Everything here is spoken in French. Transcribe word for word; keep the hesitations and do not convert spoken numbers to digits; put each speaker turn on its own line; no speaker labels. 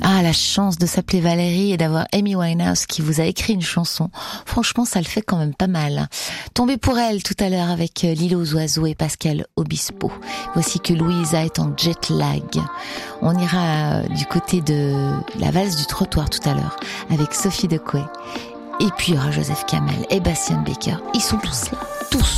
Ah, la chance de s'appeler Valérie et d'avoir Amy Winehouse qui vous a écrit une chanson. Franchement, ça le fait quand même pas mal. Tombé pour elle tout à l'heure avec Lilo aux oiseaux et Pascal Obispo. Voici que Louisa est en jet lag. On ira du côté de la valse du trottoir tout à l'heure avec Sophie Dequet. Et puis il y aura Joseph Kamel et Bastien Baker. Ils sont tous là, tous.